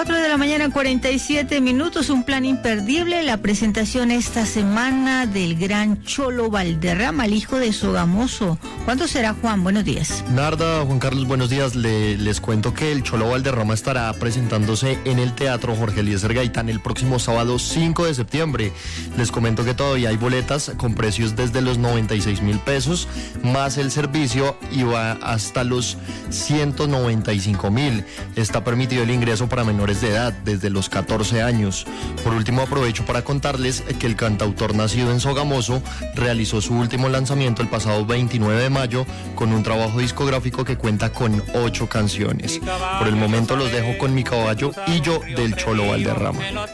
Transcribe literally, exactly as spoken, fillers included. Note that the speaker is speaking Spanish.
cuatro de la mañana, cuarenta y siete minutos, un plan imperdible, la presentación esta semana del gran Cholo Valderrama, el hijo de Sogamoso. ¿Cuándo será, Juan? Buenos días. Narda, Juan Carlos, buenos días. Le, les cuento que el Cholo Valderrama estará presentándose en el Teatro Jorge Eliezer Gaitán el próximo sábado cinco de septiembre. Les comento que todavía hay boletas con precios desde los noventa y seis mil pesos, más el servicio y va hasta los ciento noventa y cinco mil. Está permitido el ingreso para menores de edad desde los catorce años. Por último, aprovecho para contarles que el cantautor nacido en Sogamoso realizó su último lanzamiento el pasado veintinueve de mayo con un trabajo discográfico que cuenta con ocho canciones. Por el momento los dejo con Mi Caballo y Yo del Cholo Valderrama.